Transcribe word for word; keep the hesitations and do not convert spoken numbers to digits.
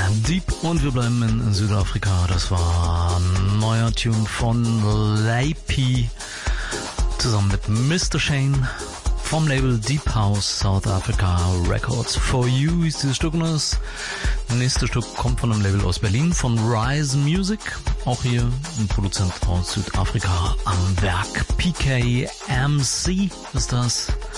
Deep und wir bleiben in Südafrika. Das war ein neuer Tune von Lappi zusammen mit Mister Shane vom Label Deep House South Africa Records. For You ist dieses Stück. Und das nächste Stück kommt von einem Label aus Berlin, von Rise Music. Auch hier ein Produzent aus Südafrika am Werk. P K M C ist das.